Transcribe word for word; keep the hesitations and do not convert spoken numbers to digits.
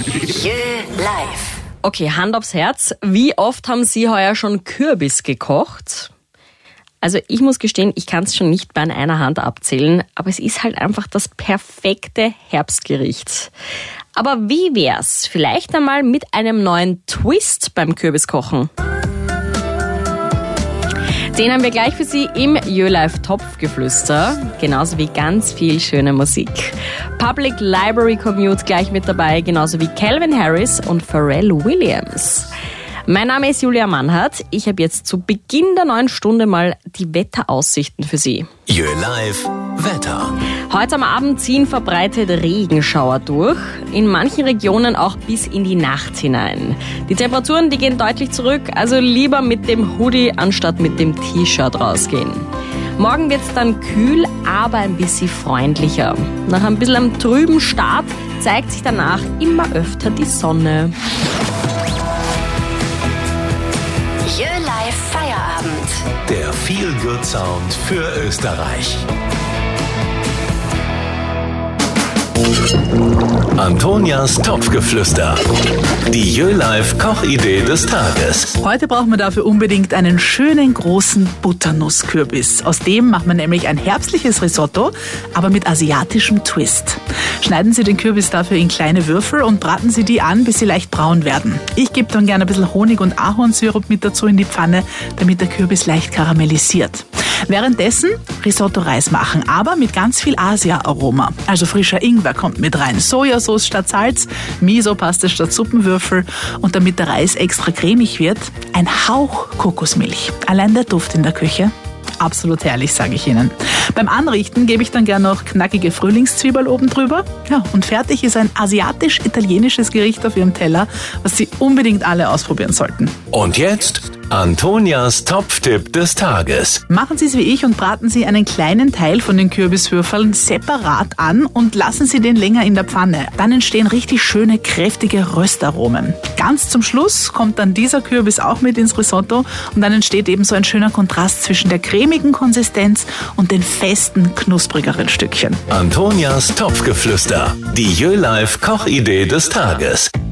Jö live. Okay, Hand aufs Herz. Wie oft haben Sie heuer schon Kürbis gekocht? Also ich muss gestehen, ich kann es schon nicht bei einer Hand abzählen, aber es ist halt einfach das perfekte Herbstgericht. Aber wie wär's? Vielleicht einmal mit einem neuen Twist beim Kürbiskochen. Den haben wir gleich für Sie im YöLive Topfgeflüster, genauso wie ganz viel schöne Musik. Public Library Commute gleich mit dabei, genauso wie Calvin Harris und Pharrell Williams. Mein Name ist Julia Mannhardt. Ich habe jetzt zu Beginn der neuen Stunde mal die Wetteraussichten für Sie. YöLive Wetter. Heute am Abend ziehen verbreitet Regenschauer durch, in manchen Regionen auch bis in die Nacht hinein. Die Temperaturen, die gehen deutlich zurück, also lieber mit dem Hoodie anstatt mit dem T-Shirt rausgehen. Morgen wird es dann kühl, aber ein bisschen freundlicher. Nach ein bisschen einem trüben Start zeigt sich danach immer öfter die Sonne. YöLive Feierabend. Der Feel-Good-Sound für Österreich. Antonias Topfgeflüster. Die YöLive Kochidee des Tages. Heute brauchen wir dafür unbedingt einen schönen großen Butternusskürbis. Aus dem macht man nämlich ein herbstliches Risotto, aber mit asiatischem Twist. Schneiden Sie den Kürbis dafür in kleine Würfel und braten Sie die an, bis sie leicht braun werden. Ich gebe dann gerne ein bisschen Honig und Ahornsirup mit dazu in die Pfanne, damit der Kürbis leicht karamellisiert. Währenddessen Risotto-Reis machen, aber mit ganz viel Asia-Aroma. Also frischer Ingwer kommt mit rein, Sojasauce statt Salz, Miso-Paste statt Suppenwürfel und damit der Reis extra cremig wird, ein Hauch Kokosmilch. Allein der Duft in der Küche, absolut herrlich, sage ich Ihnen. Beim Anrichten gebe ich dann gern noch knackige Frühlingszwiebel oben drüber. Ja, und fertig ist ein asiatisch-italienisches Gericht auf Ihrem Teller, was Sie unbedingt alle ausprobieren sollten. Und jetzt Antonias Topftipp des Tages. Machen Sie es wie ich und braten Sie einen kleinen Teil von den Kürbiswürfeln separat an und lassen Sie den länger in der Pfanne. Dann entstehen richtig schöne, kräftige Röstaromen. Ganz zum Schluss kommt dann dieser Kürbis auch mit ins Risotto und dann entsteht eben so ein schöner Kontrast zwischen der cremigen Konsistenz und den festen, knusprigeren Stückchen. Antonias Topfgeflüster. Die YöLive Kochidee des Tages.